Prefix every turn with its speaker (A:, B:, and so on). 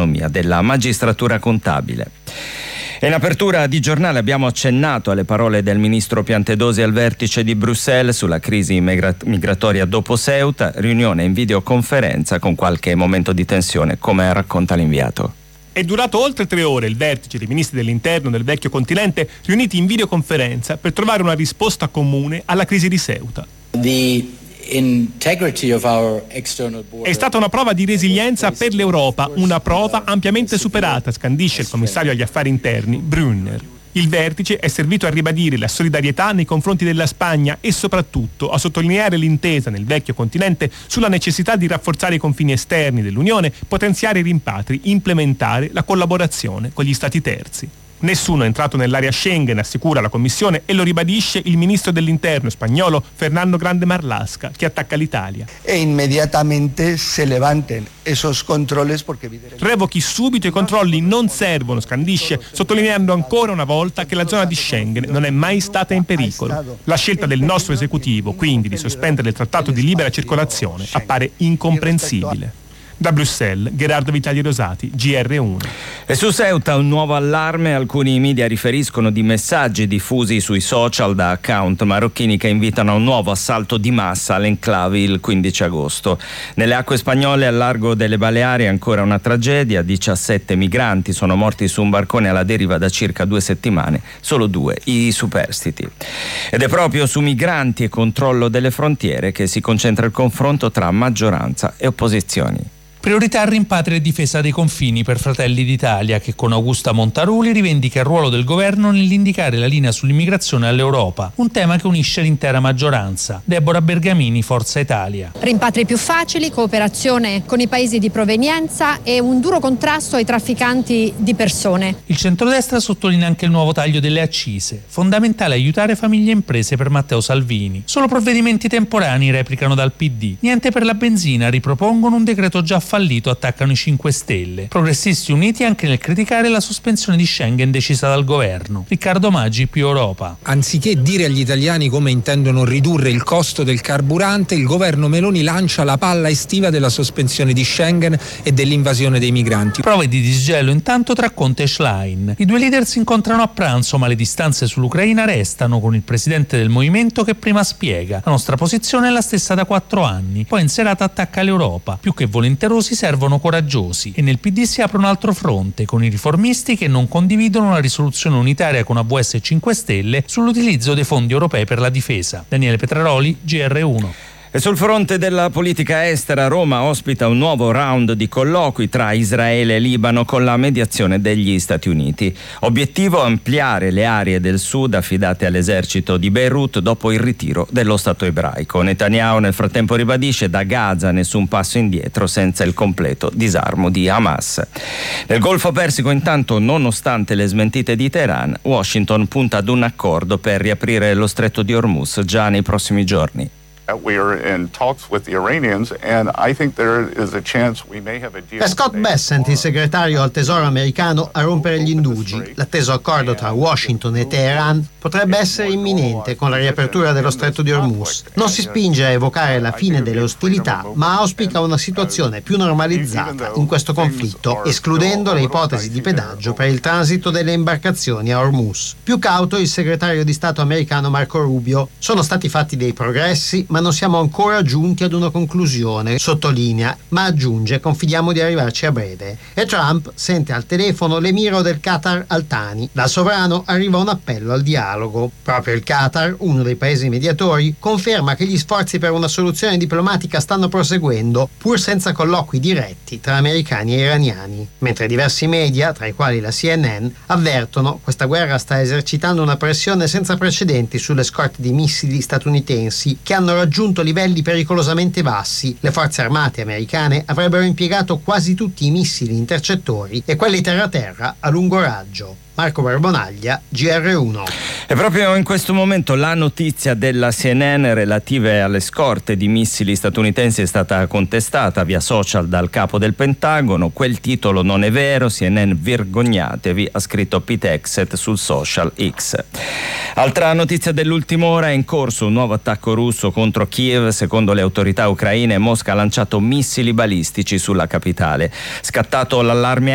A: dell'economia, della magistratura contabile. In apertura di giornale abbiamo accennato alle parole del ministro Piantedosi al vertice di Bruxelles sulla crisi migratoria dopo Ceuta, riunione in videoconferenza con qualche momento di tensione, come racconta l'inviato.
B: È durato oltre 3 ore il vertice dei ministri dell'interno del vecchio continente riuniti in videoconferenza per trovare una risposta comune alla crisi di Ceuta. È stata una prova di resilienza per l'Europa, una prova ampiamente superata, scandisce il commissario agli affari interni Brunner. Il vertice è servito a ribadire la solidarietà nei confronti della Spagna e soprattutto a sottolineare l'intesa nel vecchio continente sulla necessità di rafforzare i confini esterni dell'Unione, potenziare i rimpatri, implementare la collaborazione con gli Stati terzi. Nessuno è entrato nell'area Schengen, assicura la Commissione, e lo ribadisce il ministro dell'interno spagnolo Fernando Grande Marlaska, che attacca l'Italia.
C: E immediatamente se levanten esos controles porque
B: revochi subito i controlli, non servono, scandisce, sottolineando ancora una volta che la zona di Schengen non è mai stata in pericolo. La scelta del nostro esecutivo, quindi, di sospendere il trattato di libera circolazione appare incomprensibile. Da Bruxelles, Gerardo Vitali Rosati, GR1.
A: E su Ceuta un nuovo allarme. Alcuni media riferiscono di messaggi diffusi sui social da account marocchini che invitano a un nuovo assalto di massa all'enclave il 15 agosto. Nelle acque spagnole al largo delle Baleari ancora una tragedia. 17 migranti sono morti su un barcone alla deriva da circa 2 settimane, solo 2 i superstiti. Ed è proprio su migranti e controllo delle frontiere che si concentra il confronto tra maggioranza e opposizioni.
D: Priorità rimpatrio e difesa dei confini per Fratelli d'Italia, che con Augusta Montaruli rivendica il ruolo del governo nell'indicare la linea sull'immigrazione all'Europa, un tema che unisce l'intera maggioranza. Deborah Bergamini, Forza Italia.
E: Rimpatri più facili, cooperazione con i paesi di provenienza e un duro contrasto ai trafficanti di persone.
D: Il centrodestra sottolinea anche il nuovo taglio delle accise. Fondamentale aiutare famiglie e imprese per Matteo Salvini. Solo provvedimenti temporanei, replicano dal PD. Niente per la benzina, ripropongono un decreto già fallito, attaccano i 5 Stelle. Progressisti uniti anche nel criticare la sospensione di Schengen decisa dal governo. Riccardo Maggi, più Europa.
F: Anziché dire agli italiani come intendono ridurre il costo del carburante, il governo Meloni lancia la palla estiva della sospensione di Schengen e dell'invasione dei migranti.
D: Prove di disgelo intanto tra Conte e Schlein. I due leader si incontrano a pranzo, ma le distanze sull'Ucraina restano, con il presidente del movimento che prima spiega: la nostra posizione è la stessa da 4 anni. Poi in serata attacca l'Europa. Più che volenterosi servono coraggiosi, e nel PD si apre un altro fronte, con i riformisti che non condividono la risoluzione unitaria con AVS e 5 Stelle sull'utilizzo dei fondi europei per la difesa. Daniele Petraroli, GR1.
A: E sul fronte della politica estera, Roma ospita un nuovo round di colloqui tra Israele e Libano con la mediazione degli Stati Uniti. Obiettivo: ampliare le aree del sud affidate all'esercito di Beirut dopo il ritiro dello Stato ebraico. Netanyahu nel frattempo ribadisce: da Gaza nessun passo indietro senza il completo disarmo di Hamas. Nel Golfo Persico, intanto, nonostante le smentite di Teheran, Washington punta ad un accordo per riaprire lo stretto di Hormuz già nei prossimi giorni.
G: We are in talks with the Iranians, and I think there is a chance we may have a deal.
H: È Scott Bessent, il segretario al Tesoro americano, a rompere gli indugi. L'atteso accordo tra Washington e Teheran potrebbe essere imminente con la riapertura dello stretto di Hormuz. Non si spinge a evocare la fine delle ostilità, ma auspica una situazione più normalizzata in questo conflitto, escludendo le ipotesi di pedaggio per il transito delle imbarcazioni a Hormuz. Più cauto il segretario di Stato americano Marco Rubio: sono stati fatti dei progressi, ma non siamo ancora giunti ad una conclusione, sottolinea, ma aggiunge: confidiamo di arrivarci a breve. E Trump sente al telefono l'emiro del Qatar Al Thani. Dal sovrano arriva un appello al dialogo. Proprio il Qatar, uno dei paesi mediatori, conferma che gli sforzi per una soluzione diplomatica stanno proseguendo, pur senza colloqui diretti tra americani e iraniani. Mentre diversi media, tra i quali la CNN, avvertono: questa guerra sta esercitando una pressione senza precedenti sulle scorte di missili statunitensi che hanno raggiunto livelli pericolosamente bassi. Le forze armate americane avrebbero impiegato quasi tutti i missili intercettori e quelli terra-terra a lungo raggio. Marco Barbonaglia, GR1.
A: E proprio in questo momento la notizia della CNN relative alle scorte di missili statunitensi è stata contestata via social dal capo del Pentagono. Quel titolo non è vero, CNN vergognatevi, ha scritto Pete Hegseth sul social X. Altra notizia dell'ultima ora: è in corso un nuovo attacco russo contro Kiev. Secondo le autorità ucraine, Mosca ha lanciato missili balistici sulla capitale. Scattato l'allarme